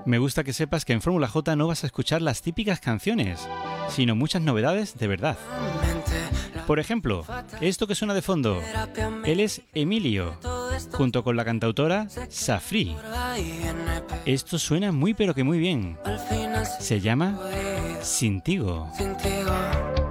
Me gusta que sepas que en Fórmula J no vas a escuchar las típicas canciones, sino muchas novedades de verdad. Por ejemplo, esto que suena de fondo, él es Emilio, junto con la cantautora Safri. Esto suena muy pero que muy bien. Se llama Sintigo.